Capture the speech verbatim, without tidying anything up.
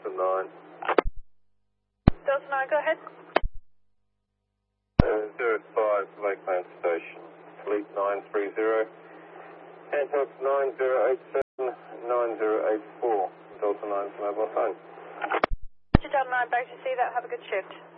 Delta nine. Delta nine, go ahead. Uh, zero five Lakeland Station. Fleet nine three zero. Antox nine zero eight seven nine zero eight four. Delta nine mobile phone. Delta nine, back to see that. Have a good shift.